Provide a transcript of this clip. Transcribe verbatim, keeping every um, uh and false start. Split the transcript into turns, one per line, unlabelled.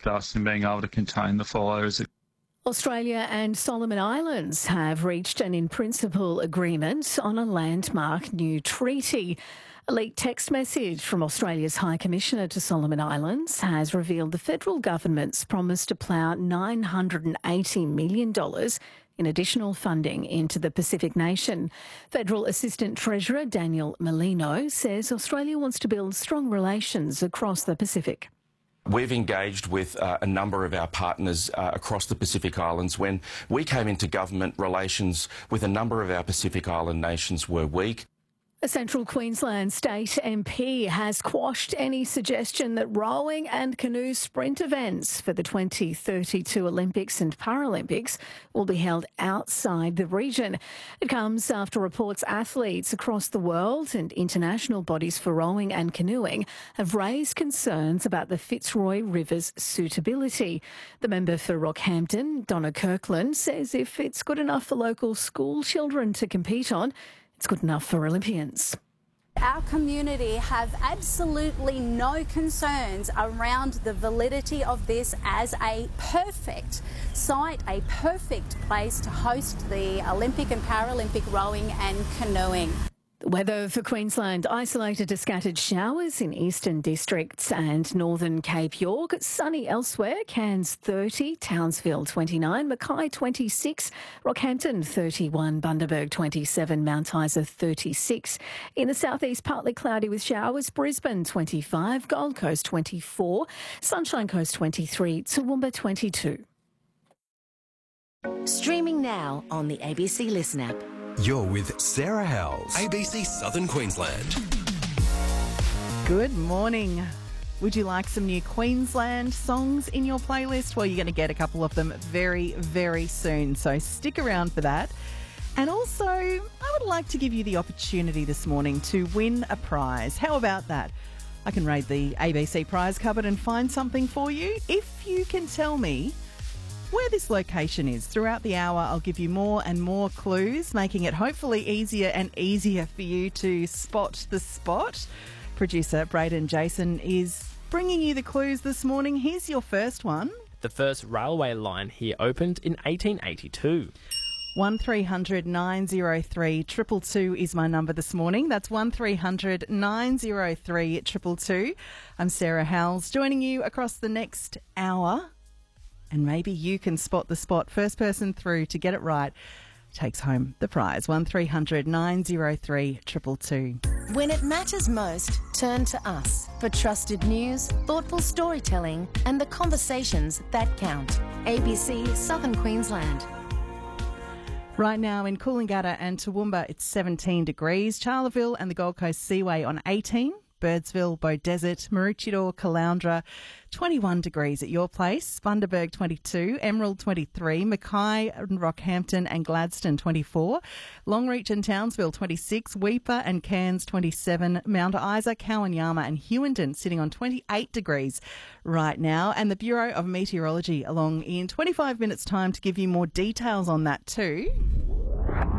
assist us in being able to contain the fires.
Australia and Solomon Islands have reached an in-principle agreement on a landmark new treaty. A leaked text message from Australia's High Commissioner to Solomon Islands has revealed the federal government's promise to plough nine hundred eighty million dollars in additional funding into the Pacific nation. Federal Assistant Treasurer Daniel Molino says Australia wants to build strong relations across the Pacific.
We've engaged with uh, a number of our partners uh, across the Pacific Islands. When we came into government, relations with a number of our Pacific Island nations were weak.
A Central Queensland State M P has quashed any suggestion that rowing and canoe sprint events for the twenty thirty-two Olympics and Paralympics will be held outside the region. It comes after reports athletes across the world and international bodies for rowing and canoeing have raised concerns about the Fitzroy River's suitability. The member for Rockhampton, Donna Kirkland, says if it's good enough for local school children to compete on, it's good enough for Olympians.
Our community have absolutely no concerns around the validity of this as a perfect site, a perfect place to host the Olympic and Paralympic rowing and canoeing.
The weather for Queensland, isolated to scattered showers in eastern districts and northern Cape York. Sunny elsewhere, Cairns thirty, Townsville twenty-nine, Mackay twenty-six, Rockhampton thirty-one, Bundaberg twenty-seven, Mount Isa thirty-six. In the southeast, partly cloudy with showers, Brisbane twenty-five, Gold Coast twenty-four, Sunshine Coast twenty-three, Toowoomba twenty-two.
Streaming now on the A B C Listen app.
You're with Sarah Howells,
A B C Southern Queensland.
Good morning. Would you like some new Queensland songs in your playlist? Well, you're going to get a couple of them very, very soon, so stick around for that. And also, I would like to give you the opportunity this morning to win a prize. How about that? I can raid the A B C prize cupboard and find something for you if you can tell me where this location is. Throughout the hour, I'll give you more and more clues, making it hopefully easier and easier for you to spot the spot. Producer Braden Jason is bringing you the clues this morning. Here's your first one.
The first railway line here opened in eighteen eighty-two.
one three hundred nine oh three two two two is my number this morning. That's one three hundred nine oh three two two two. I'm Sarah Howells, joining you across the next hour. And maybe you can spot the spot. First person through to get it right takes home the prize. one three hundred nine oh three two two two.
When it matters most, turn to us for trusted news, thoughtful storytelling, and the conversations that count. A B C Southern Queensland.
Right now in Coolangatta and Toowoomba, it's seventeen degrees. Charleville and the Gold Coast Seaway on eighteen. Birdsville, Beaudesert, Maroochydore, Caloundra, twenty-one degrees at your place. Bundaberg, twenty-two. Emerald, twenty-three. Mackay, Rockhampton and Gladstone, twenty-four. Longreach and Townsville, twenty-six. Weipa and Cairns, twenty-seven. Mount Isa, Cowanyama and Hewenden sitting on twenty-eight degrees right now. And the Bureau of Meteorology along in twenty-five minutes' time to give you more details on that too.